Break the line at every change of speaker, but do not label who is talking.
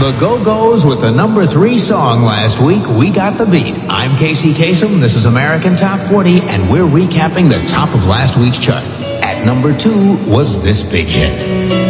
The Go-Go's with the number 3 song last week, We Got the Beat. I'm Casey Kasem, this is American Top 40, and we're recapping the top of last week's chart. At number 2 was this big hit.